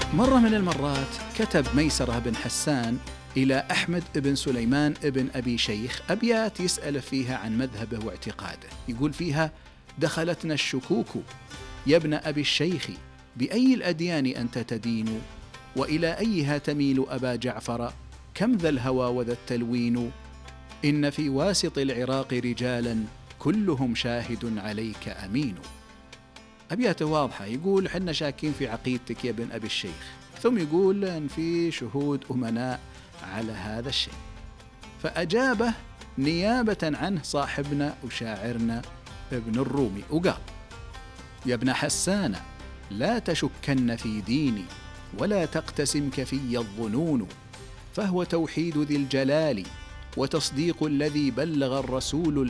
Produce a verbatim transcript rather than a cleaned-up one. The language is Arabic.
مرة من المرات كتب ميسرة بن حسان إلى أحمد بن سليمان بن أبي شيخ أبيات يسأل فيها عن مذهبه واعتقاده. يقول فيها: دخلتنا الشكوك يا ابن أبي الشيخ، بأي الأديان أنت تدين؟ وإلى أيها تميل أبا جعفر؟ كم ذا الهوى وذا التلوين؟ إن في واسط العراق رجالا كلهم شاهد عليك أمين. أبياته واضحة، يقول حنا شاكين في عقيدتك يا ابن أبي الشيخ، ثم يقول أن في شهود أمناء على هذا الشيء. فأجابه نيابة عنه صاحبنا وشاعرنا ابن الرومي وقال: يا ابن حسان، لا تشكن في ديني ولا تقتسمك في الظنون، فهو توحيد ذي الجلال وتصديق الذي بلغ الرسول